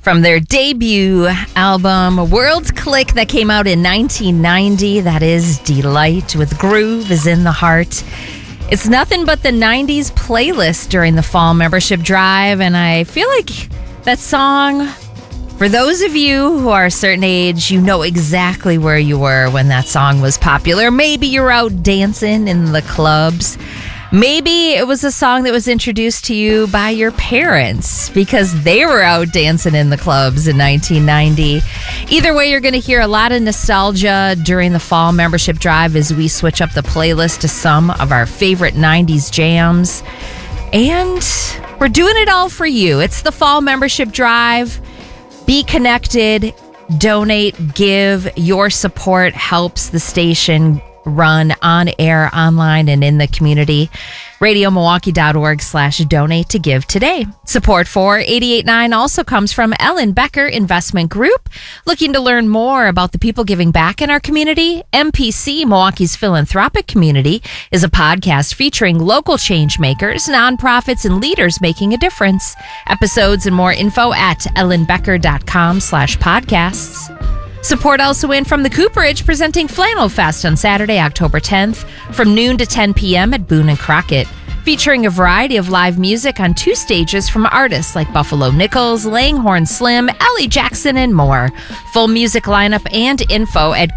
From their debut album, World's Click, that came out in 1990. That is Delight with Groove is in the Heart. It's nothing but the 90s playlist during the fall membership drive, and I feel like that song, for those of you who are a certain age, you know exactly where you were when that song was popular. Maybe you're out dancing in the clubs. Maybe it was a song that was introduced to you by your parents because they were out dancing in the clubs in 1990. Either way, you're going to hear a lot of nostalgia during the fall membership drive as we switch up the playlist to some of our favorite 90s jams. And we're doing it all for you. It's the fall membership drive. Be connected, donate, give. Your support helps the station run on air, online, and in the community. RadioMilwaukee.org/donate to give today. Support for 88.9 also comes from Ellen Becker Investment Group. Looking to learn more about the people giving back in our community? MPC, Milwaukee's philanthropic community, is a podcast featuring local change makers, nonprofits, and leaders making a difference. Episodes and more info at ellenbecker.com/podcasts. Support also in from the Cooperage, presenting Flannel Fest on Saturday, October 10th, from noon to 10 p.m. at Boone & Crockett, featuring a variety of live music on 2 stages from artists like Buffalo Nichols, Langhorne Slim, Ellie Jackson, and more. Full music lineup and info at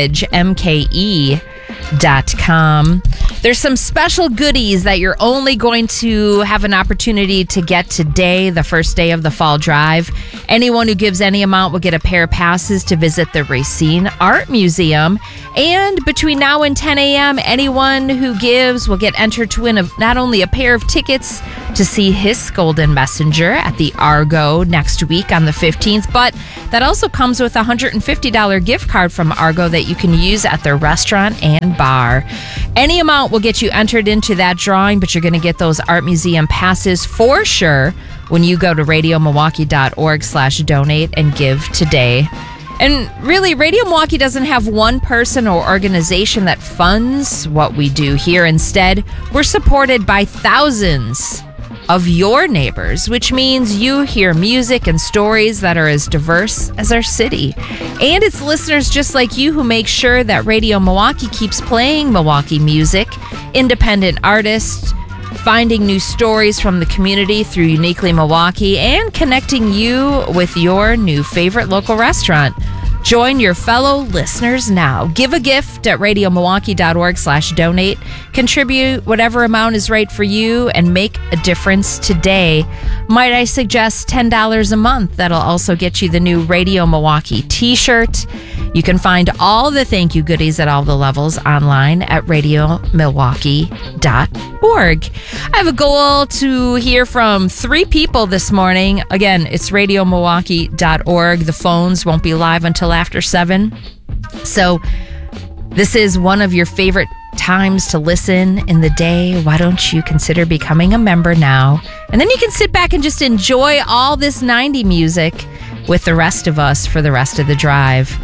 cooperagemke.com. There's some special goodies that you're only going to have an opportunity to get today, the first day of the fall drive. Anyone who gives any amount will get a pair of passes to visit the Racine Art Museum. And between now and 10 a.m., anyone who gives will get entered to win not only a pair of tickets to see Hiss Golden Messenger at the Argo next week on the 15th, but that also comes with a $150 gift card from Argo that you can use at their restaurant and bar. Any amount will get you entered into that drawing, but you're going to get those art museum passes for sure when you go to radiomilwaukee.org/donate and give today. And really, Radio Milwaukee doesn't have one person or organization that funds what we do here. Instead, we're supported by thousands of your neighbors, which means you hear music and stories that are as diverse as our city. And it's listeners just like you who make sure that Radio Milwaukee keeps playing Milwaukee music, independent artists, finding new stories from the community through Uniquely Milwaukee, and connecting you with your new favorite local restaurant. Join your fellow listeners now. Give a gift at radiomilwaukee.org/donate. Contribute whatever amount is right for you and make a difference today. Might I suggest $10 a month? That'll also get you the new Radio Milwaukee t-shirt. You can find all the thank you goodies at all the levels online at radiomilwaukee.org. I have a goal to hear from 3 people this morning. Again, it's radiomilwaukee.org. The phones won't be live until after 7. So this is one of your favorite times to listen in the day. Why don't you consider becoming a member now? And then you can sit back and just enjoy all this 90 music with the rest of us for the rest of the drive.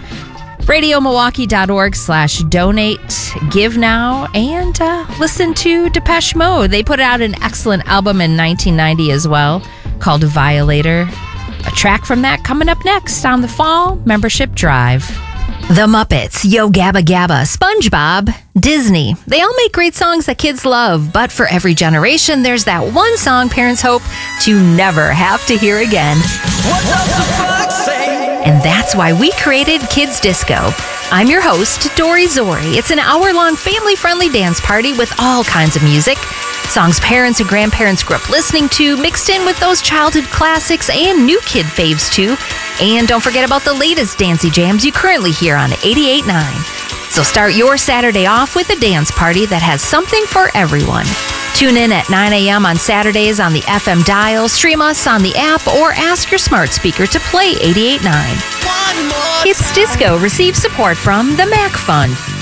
RadioMilwaukee.org/donate. Give now and listen to Depeche Mode. They put out an excellent album in 1990 as well called Violator. A track from that coming up next on the Fall Membership Drive. The Muppets, Yo Gabba Gabba, SpongeBob, Disney. They all make great songs that kids love, but for every generation, there's that one song parents hope to never have to hear again. What does the fox say? And that's why we created Kids Disco. I'm your host, Dory Zori. It's an hour-long family-friendly dance party with all kinds of music. Songs parents and grandparents grew up listening to, mixed in with those childhood classics and new kid faves too. And don't forget about the latest dancey jams you currently hear on 88.9. So start your Saturday off with a dance party that has something for everyone. Tune in at 9 a.m. on Saturdays on the FM dial, stream us on the app, or ask your smart speaker to play 88.9. Kids Disco receives support from the MAC Fund.